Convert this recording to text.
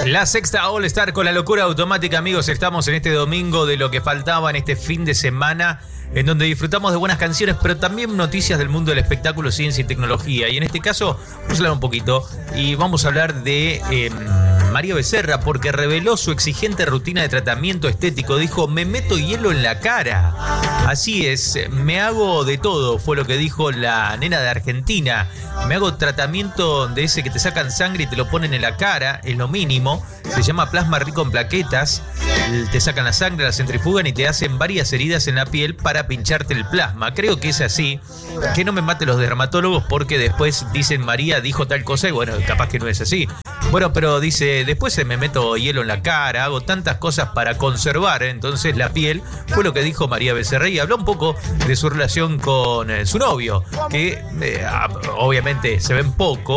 La sexta All Star con la locura automática, amigos. Estamos en este domingo de lo que faltaba en este fin de semana, en donde disfrutamos de buenas canciones, pero también noticias del mundo del espectáculo, ciencia y tecnología. Y en este caso, vamos a hablar un poquito y vamos a hablar de María Becerra, porque reveló su exigente rutina de tratamiento estético. Dijo: me meto hielo en la cara. Así es, me hago de todo, fue lo que dijo la nena de Argentina. Me hago tratamiento de ese que te sacan sangre y te lo ponen en la cara, es lo mínimo. Se llama plasma rico en plaquetas. Te sacan la sangre, la centrifugan y te hacen varias heridas en la piel para pincharte el plasma. Creo que es así. Que no me maten los dermatólogos, porque después dicen María dijo tal cosa y bueno, capaz que no es así. Bueno, pero dice, después me meto hielo en la cara, hago tantas cosas para conservar entonces la piel. Fue lo que dijo María Becerra y habló un poco de su relación con su novio, que obviamente se ven poco.